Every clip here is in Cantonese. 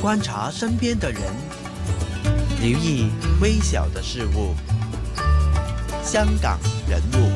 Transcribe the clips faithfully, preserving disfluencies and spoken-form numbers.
观察身边的人，留意微小的事物。香港人物。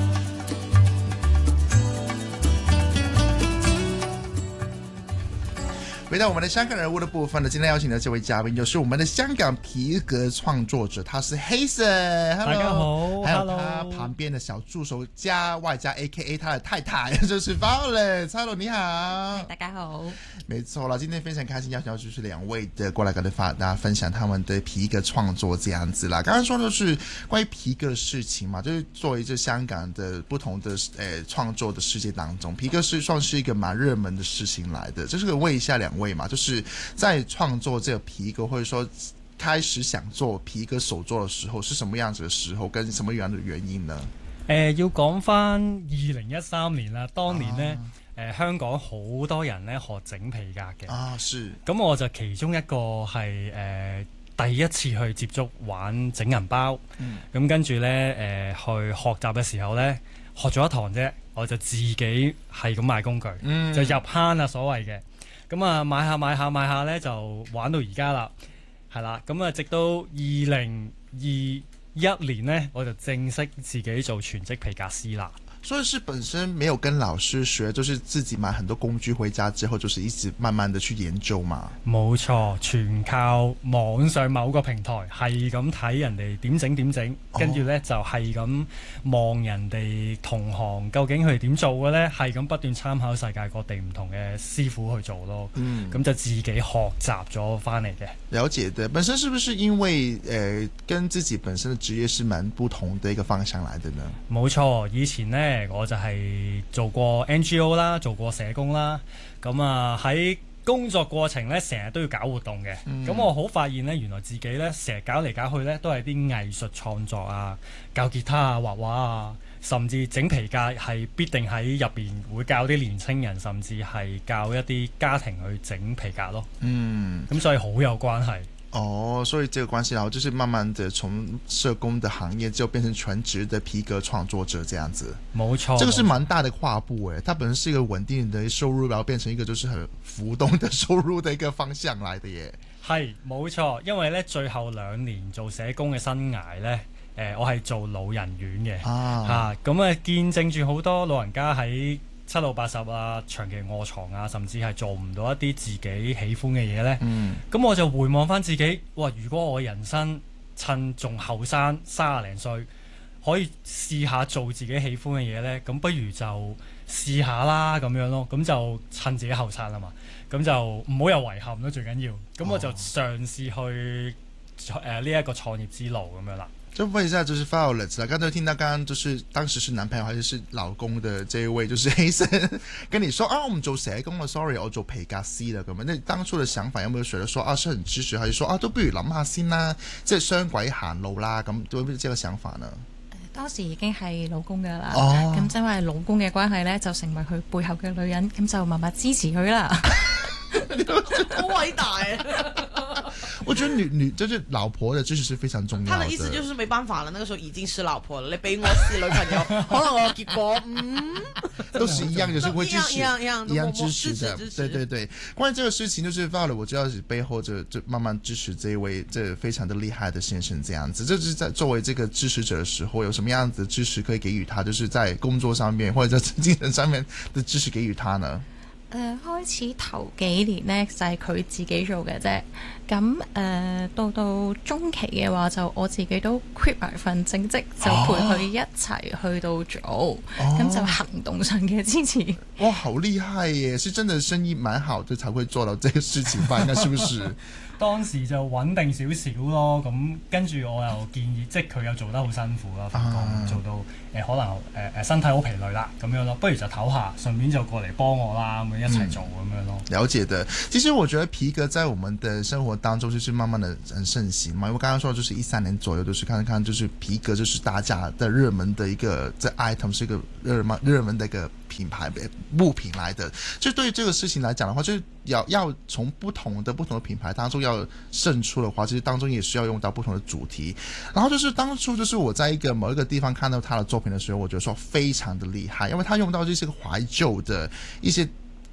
回到我们的香港人物的部分呢，今天邀请的这位嘉宾就是我们的香港皮革创作者，他是 Hazen。 大家好， 还有他旁边的小助手加外加 A K A 他的太太就是 Violet。Hello， 你好。 大家好。 没错了，今天非常开心邀请到就是两位的过来跟大家分享他们的皮革创作这样子啦。刚刚说的是关于皮革的事情嘛，就是作为这香港的不同的呃创作的世界当中，皮革是算是一个蛮热门的事情来的。就是问一下两位嘛，就是在创作这个皮革或者说开始想做皮革手作的时候是什么样子的时候，跟什么样的原因呢？ 誒、呃、要講翻二零一三年啦，當年呢，誒、啊呃、香港好多人咧學整皮革嘅啊，是咁我就其中一個係誒、呃、第一次去接觸玩整銀包，咁、嗯、跟住咧誒去學習嘅時候咧學咗一堂啫，我就自己係咁買工具，嗯、就入坑啊所謂嘅，咁啊買下買下買下咧就玩到而家啦，係啦，咁啊直到二零二一年呢，我就正式自己做全職皮革師啦。 所以是本身沒有跟老師學，就是自己買很多工具回家之後，就是一直慢慢的去研究嘛。 冇錯，全靠網上某個平台係咁睇人哋點整點整，跟住呢就係咁望人哋同行究竟佢哋點做嘅呢，係咁不斷參考世界各地唔同嘅師傅去做咯。嗯，咁就自己學習咗翻嚟嘅。 了解的，本身是不是因為誒、呃、跟自己本身的職業是蠻不同的一個方向來的呢？ 冇錯，以前呢我就係做過 N G O 啦，做過社工啦，咁啊喺工作過程呢，成日都要搞活動嘅，咁、嗯、我好發現呢，原來自己呢，成日搞嚟搞去呢，都係啲藝術創作啊，教吉他啊，畫畫啊，甚至整皮革係必定喺入邊會教啲年青人，甚至係教一啲家庭去整皮革咯。嗯，咁所以好有關係。 哦，所以這個關係，然後就是慢慢的從社工的行業就變成全職的皮革創作者這樣子。 冇錯， 這個是蠻大的跨步誒，它本身是一個穩定的收入，然後變成一個就是很浮動的收入的一個方向來的耶。 係冇錯，因為呢最後兩年做社工嘅生涯呢，誒、呃、我係做老人院嘅啊，咁啊見證住好多老人家喺七老八十啊，長期臥床啊，甚至係做唔到一啲自己喜歡嘅嘢呢。咁、嗯、我就回望翻自己，哇！如果我人生趁仲後生三廿零歲，可以試下做自己喜歡嘅嘢呢，咁不如就試下啦咁樣咯。咁就趁自己後生啊嘛，咁就唔好有遺憾咯，最緊要。咁我就嘗試去誒呢一個創業之路咁樣啦。 就問一下，就是 Violet 啊，剛才聽到剛剛就是當時是男朋友還是是老公的這一位，就是 Hazen 跟你說啊，我們做社工了 ，sorry， 我做皮革師了咁樣。那當初的想法有沒有覺得說啊，是很支持，還是說啊，都不如諗下先啦，即係雙軌行路啦，咁有冇這個想法呢？ 當時已經係老公噶啦，咁因為老公嘅關係呢，就成為佢背後嘅女人，咁就默默支持佢啦。 好偉大啊！ 我覺得女女就是老婆的支持是非常重要的。 他的意思就是沒辦法了，那個時候已經是老婆了，你俾我是女朋友，可能我有結果嗯都是一樣，就是會支持一樣一樣一樣支持的。 支持支持對對對，關於這個事情，就是 Violet 我知道是背後就就慢慢支持這一位這非常的厲害的先生，這樣子，就是在作為這個支持者的時候，有什麼樣子的支持可以給予他？就是在工作上面或者在精神上面的支持給予他呢？ 誒、呃、開始頭幾年呢，就係、是、佢自己做嘅啫，咁誒、呃、到到中期嘅話就我自己都 quit 埋份正職，就陪佢一齊去到做，咁、哦、就行動上嘅支持。 哇，好厲害耶！是真的生意蠻好的才會做到這個事情吧？應該是不是？ 當時就穩定少少咯，咁跟住我又建議，即係佢又做得好辛苦啦，份工、啊、做到誒、呃、可能誒誒、呃、身體好疲累啦，咁樣咯，不如就唞下，順便就過嚟幫我啦，咁樣一齊做咁、嗯、樣咯。 了解的，其實我覺得皮革在我們的生活當中就是慢慢的很盛行嘛。因為我剛剛說就是一三年左右，就是看看就是皮革就是大家的熱門的一個這 item 是一個熱門熱門的一個品牌物品來的。就對於這個事情來講的話，就是要要從不同的不同的品牌當中要勝出的話，其實當中也需要用到不同的主題。然後就是當初就是我在一個某一個地方看到他的作品的時候，我覺得說非常的厲害，因為他用到這些懷舊的一些誒、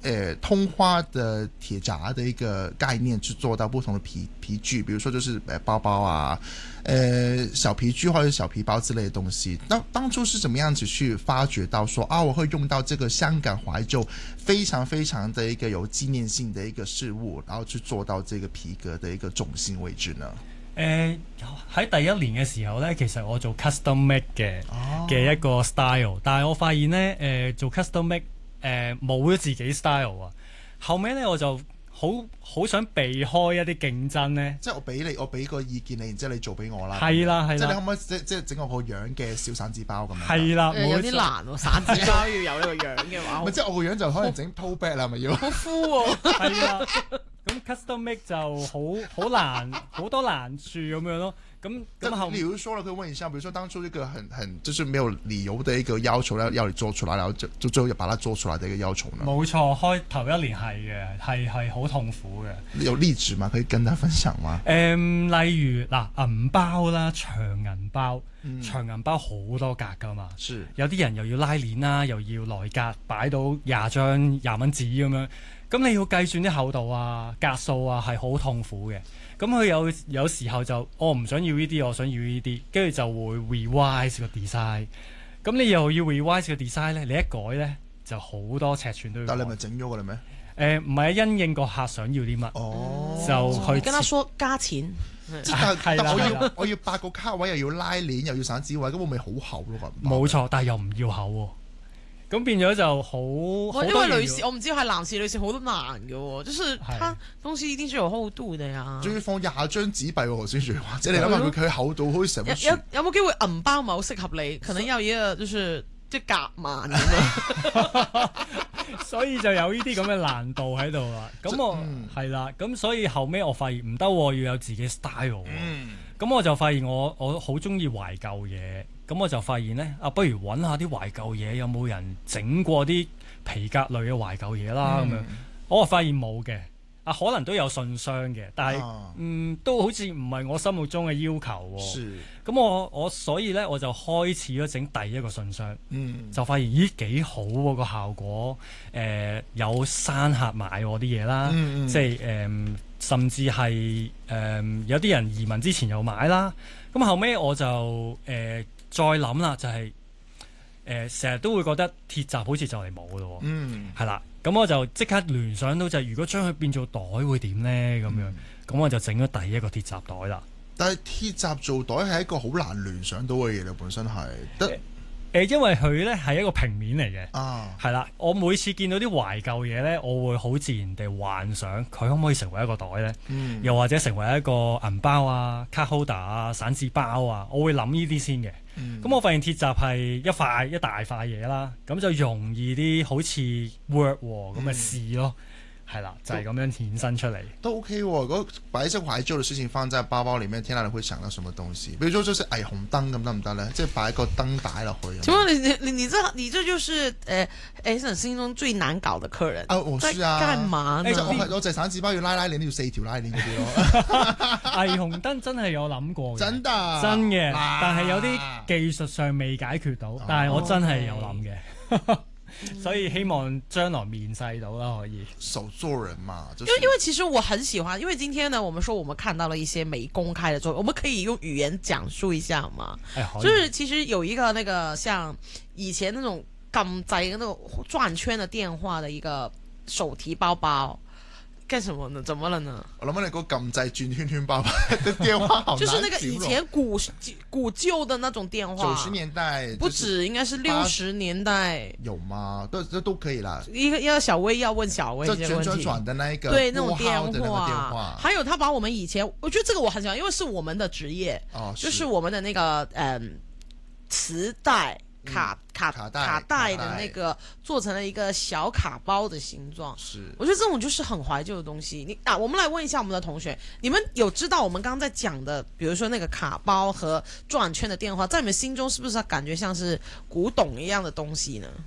呃通花的鐵閘的一個概念去做到不同的皮皮具，比如說就是誒包包啊，呃小皮具或者小皮包之類的東西。當當初是怎麼樣子去發掘到說啊，我會用到這個香港懷舊非常非常的一個有紀念性的一個事物，然後去做到這個皮革的一個重心位置呢？ 誒喺、呃、第一年嘅時候呢，其實我做 custom make 嘅嘅、哦、一個 style，但係我發現呢，誒、呃、做 custom make 誒冇咗自己 style 啊。後尾呢，我就好好想避開一啲競爭呢，即係我俾你，我俾個意見你，然之後你做俾我啦。係啦係啦，即係你可唔可以即即係整我個樣嘅小散紙包咁樣？係啦， 有啲難喎，散紙包要有呢個樣嘅話， 咪即係我個樣就可能整 tote bag 啦，咪要好敷喎。 係啦，咁 custom make 就好好難，好多難處咁樣咯。咁咁後， 比如說了，可以問一下，比如說當初一個很很就是沒有理由的一個要求要要你做出來，然後就就最後把它做出來的一個要求呢？ 冇錯，開頭一年係嘅，係係好痛苦嘅。 有例子嗎？可以跟大家分享嗎？ 誒、嗯，例如嗱，銀包啦，長銀包， 嗯、 長銀包好多格噶嘛， 是有啲人又要拉鏈啦，又要內格擺到廿張廿蚊紙咁樣，咁你要計算啲厚度啊、格數啊，係好痛苦嘅。咁佢有有時候就我唔、哦、想要呢啲，我想要呢啲，跟住就會 revise 個 design。咁你又要 revise 個 design 咧，你一改咧就好多尺寸都要改。 但係你咪整咗㗎啦咩？ 誒唔係，因應個客想要啲乜， 哦、 就去跟他說加錢。 即係但係我要我要八個卡位，又要拉鏈，又要散紙位，咁我咪好厚咯。 冇錯，但係又唔要厚喎。咁變咗就好， 因為女士我唔知係男士女士好難嘅喎，就是它東西一定是有厚度嘅呀。仲要放廿張紙幣喎，先算，或者你諗下佢佢厚度好似成本。有有冇機會銀包咪好適合你？可能要一個就是即係夾萬咁樣。 所以就有呢啲咁嘅難度喺度啦。咁我係啦，咁、嗯、所以後尾我發現唔得，要有自己 style。咁、嗯、我就發現我我好中意懷舊嘢。咁我就發現呢，啊，不如揾下啲懷舊嘢，有冇人整過啲皮革類嘅懷舊嘢啦？咁、嗯、樣，我發現冇嘅，啊，可能都有信箱嘅，但係、啊，嗯，都好似唔係我心目中嘅要求喎。咁我我所以呢，我就開始咗整第一個信箱，嗯、就發現咦幾好喎、個效果，誒、呃、有山客買我啲嘢啦，嗯嗯即係誒、呃、甚至係誒、呃、有啲人移民之前又買啦，咁後尾我就誒。呃再諗啦，就係誒成日都會覺得鐵閘好似就嚟冇咯，嗯，係啦，咁我就即刻聯想到就係如果將佢變做袋會點呢？咁樣，咁、嗯、我就整咗第一個鐵閘袋啦。 但係鐵閘做袋係一個好難聯想到嘅嘢啦，本身係得。欸誒，因為佢咧係一個平面嚟嘅，係啦、啊，我每次見到啲懷舊嘢咧，我會好自然地幻想佢可唔可以成為一個袋咧，嗯、又或者成為一個銀包啊、卡 holder 啊、散紙包啊，我會諗呢啲先嘅。咁、嗯、我發現鐵閘係一塊一大塊嘢啦，咁就容易啲，好似 work 咁咪試咯。係啦，就係、是、咁樣衍生出嚟， 都 OK 喎。如果把一些懷舊嘅事情放在包包裡面，天啊，你會想到什麼東西？比如說就是霓虹燈咁得唔得咧？即係擺個燈帶落去。 請問你你你你這你這就是誒 Ason 心中最難搞的客人啊！我是啊，幹嘛呢？ 欸、我我就散紙包要拉拉鏈，要四條拉鏈嗰啲咯。 霓虹燈真係有諗過嘅， 真的真嘅， 啊、 但係有啲技術上未解決到，啊、但係我真係有諗嘅。Okay 所以希望將來面世到啦，可以手做人嘛。就是、 因為因為其實我很喜歡，因為今天呢，我們說我們看到了一些沒公開的作品，我們可以用語言講述一下嘛。哎、就是其實有一個那個像以前那種撳掣那種轉圈的電話的一個手提包包。幹什麼呢？怎麼了呢？ 我諗你嗰個撳掣轉圈圈包包的電話好難就是那個以前古古舊的那種電話。 九十年代不止，應該是六十年代。 有嗎？都都都可以啦。 一個要小薇要問小薇這些問題。就轉轉轉的那一個，對，那種電話。電話還有他把我們以前，我覺得這個我很喜歡，因為是我們的職業。哦。是就是我們的那個嗯磁帶。卡卡卡帶卡帶的那個做成了一個小卡包的形狀，是，我覺得這種就是很懷舊的東西。你啊，我們來問一下我們的同學，你們有知道我們剛剛在講的，比如說那個卡包和轉圈的電話，在你們心中是不是感覺像是古董一樣的東西呢？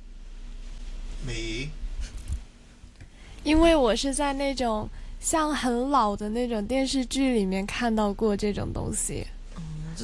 你， 因為我是在那種像很老的那種電視劇裏面看到過這種東西， 嗯，就是。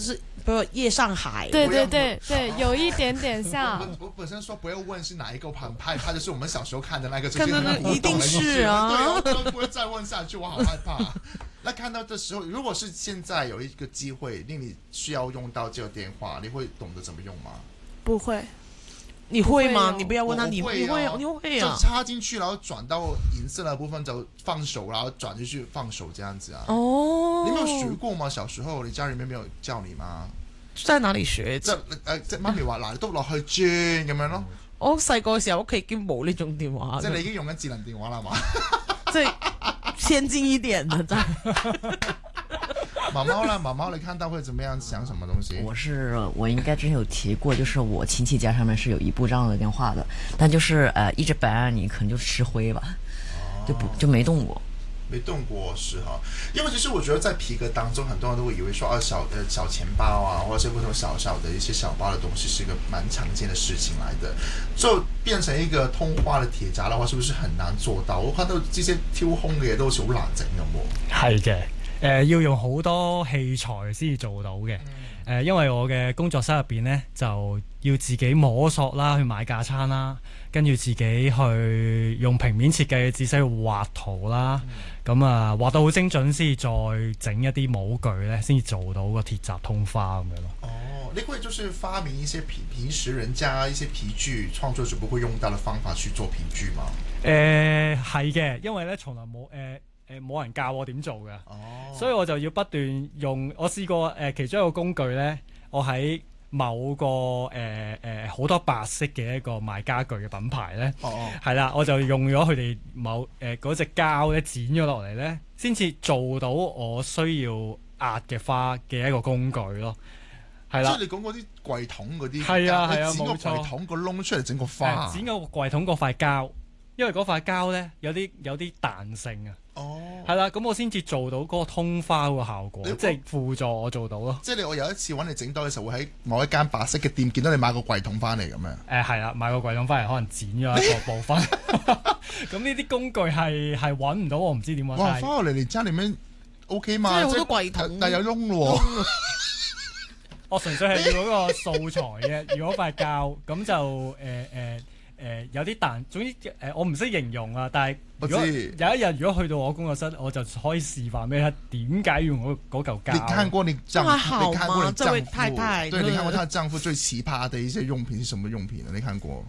不夜上海， 对对对对，有一點點像。 我我本身說不要問是哪一個盤拍，怕就是我們小時候看的那個， 看到那一定是啊， 對，我不會再問下去，我好害怕。那看到的時候，如果是現在有一個機會令你需要用到這個電話，你會懂得怎麼用嗎？ 不會。 你會嗎？ 會你不要問他，你會，你會，你會啊！ 就插進去，然後轉到銀色的部分就放手，然後轉進去放手，這樣子啊。 哦， 你沒有學過嗎？小時候你家裏面沒有教你嗎？ 在哪裡學？ 即誒，即媽咪話嗱，你篤落去轉咁樣咯。 我細個嘅時候屋企已經冇呢種電話， 即係你已經用緊智能電話啦嘛？ 即係先進一點的，真。 毛毛啦，毛毛，你看到會怎麼樣？想什麼東西？ 我是我應該之前有提過，就是我親戚家上面是有一部這樣的電話的，但就是呃一直擺在你可能就吃灰吧，就不就沒動過。 沒動過是哈，因為其實我覺得在皮革當中，很多人都會以為說啊小呃小錢包啊，或者是不同小小的一些小包的東西，是一個蠻常見的事情來的，就變成一個通話的鐵閘的話，是不是很難做到？我看到這些挑空嘅嘢都好似好難整咁喎。 係嘅。誒、呃、要用好多器材先至做到嘅，誒、呃、因為我嘅工作室入邊呢，就要自己摸索啦，去買架撐啦，跟住自己去用平面設計嘅知識去畫圖啦，咁、嗯、啊畫到好精準先至再整一啲模具呢，先至做到個鐵閘通花咁樣咯。 哦，你會就是發明一些平平時人家一些皮具創作者不會用到的方法去做皮具嗎？ 誒係嘅，因為呢從來冇誒。呃誒冇、呃、人教我點做嘅，哦、所以我就要不斷用。我試過誒、呃、其中一個工具呢，我喺某個誒誒好多白色嘅一個賣家具嘅品牌呢，係啦、哦哦，我就用咗佢哋某誒嗰隻膠咧剪咗落嚟呢，先至做到我需要壓嘅花嘅一個工具咯。係啦， 即係你講嗰啲櫃桶嗰啲， 係啊係啊， 剪個櫃桶個窿出嚟整個花， 呃、剪個櫃桶嗰塊膠，因為嗰塊膠呢，有啲有啲彈性啊。哦，係啦，咁我先至做到嗰個通花個效果，即係輔助我做到咯。 即係你我有一次揾你整到嘅時候，會喺某一間白色嘅店見到你買個櫃桶翻嚟咁樣。誒係啦，買個櫃桶翻嚟，可能剪咗一個部分。咁呢啲工具係係揾唔到，我唔知點揾。 哇！翻落嚟你家裡面 OK 嘛？ 即係好多櫃桶， 但係有窿喎。 我純粹係要嗰個素材嘅，如果塊膠咁就誒誒。呃呃誒、呃、有啲彈，總之誒、呃、我唔識形容啊，但係如果有一日如果去到我工作室，我就可以示範俾你點解用嗰嗰嚿膠。 你看過你丈夫？你看過你丈夫？ 太太對，你看過他丈夫最奇葩的一些用品是什麼用品呢？你看過？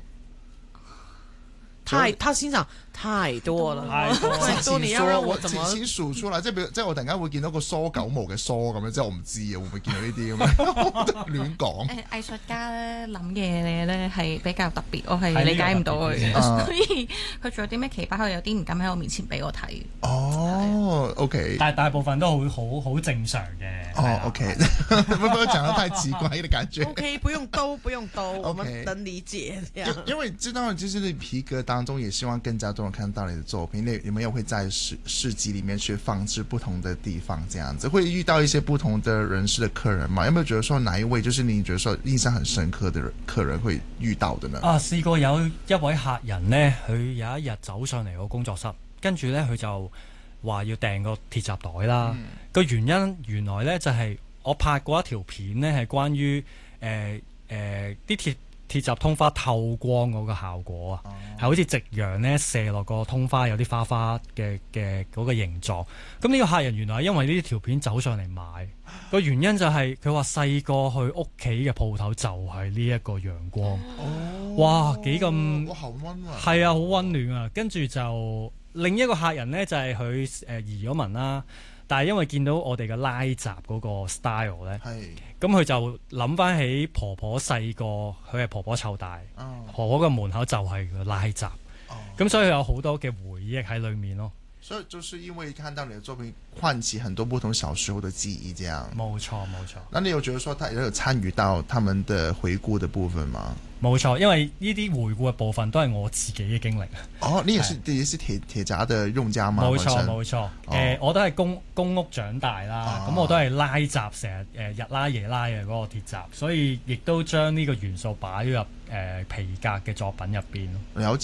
太，他欣賞太多了，太多，太多你要讓我怎麼先數出來？即係比如，即係我突然間會見到個梳狗毛嘅梳咁樣，即係我唔知啊，會唔會見到呢啲咁樣亂講？ 誒藝術家咧諗嘅咧係比較特別，我係理解唔到佢，所以佢做啲咩奇葩，佢有啲唔敢喺我面前俾我睇。 哦，OK， 但係大部分都好好好正常嘅。 哦，OK，會唔會講得太奇怪嘅感覺 ？OK，不用兜，不用兜，我們能理解。 因為知道就是你皮革當中也希望更加多人看到你的作品，你你們也會在市市集裡面去放置不同的地方，這樣子會遇到一些不同的人士的客人嘛？有沒有覺得說哪一位就是你覺得說印象很深刻的客人會遇到的呢？ 啊，試過有一位客人呢，佢有一日走上嚟我工作室，跟住呢，佢就話要訂個鐵閘袋啦。個、嗯、原因原來呢，就係、是、我拍過一條片呢，係關於誒誒啲鐵。鐵閘通花透光嗰個效果啊，係、oh. 好似夕陽咧射落個通花有啲花花嘅嘅嗰個形狀。咁呢個客人原來因為呢條片走上嚟買，個原因就係佢話細個去屋企嘅鋪頭就係呢一個陽光。Oh. 哇，幾咁好溫暖， 係啊，好溫暖啊！跟住就另一個客人咧就係佢誒移咗民啦。但係因為見到我哋嘅拉閘嗰個 style 咧，咁佢是就諗翻起婆婆細個，佢係婆婆湊大，哦、婆婆嘅門口就係個拉閘，咁、哦、所以有好多嘅回憶喺裏面咯。 所以就是因為看到你的作品，喚起很多不同小時候的記憶，這樣。冇錯冇錯。那你有覺得說，他有參與到他們的回顧的部分嗎？ 冇錯，因為呢啲回顧嘅部分都係我自己嘅經歷。 哦，你也是，你也是鐵鐵閘的用家嗎？ 冇錯冇錯。誒、呃，我都係公公屋長大啦，咁、哦、我都係拉閘，成日誒日拉夜拉嘅嗰個鐵閘，所以亦都將呢個元素擺入誒皮革嘅作品入邊。 了解。